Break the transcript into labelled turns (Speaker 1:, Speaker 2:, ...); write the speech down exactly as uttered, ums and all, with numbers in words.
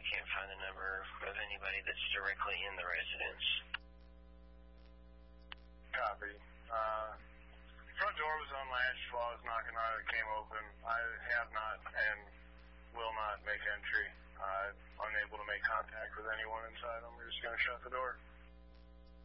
Speaker 1: we can't find the number of anybody that's directly in the residence.
Speaker 2: Copy. Uh, front door was unlatched while I was knocking on it. It came open. I have not and will not make entry. I'm unable to make contact with anyone inside. I'm just going to shut the door.